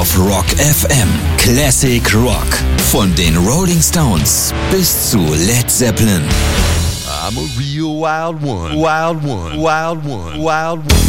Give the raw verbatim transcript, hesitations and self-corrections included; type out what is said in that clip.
auf Rock F M. Classic Rock. Von den Rolling Stones bis zu Led Zeppelin. I'm a real wild one, wild one, wild one, wild one.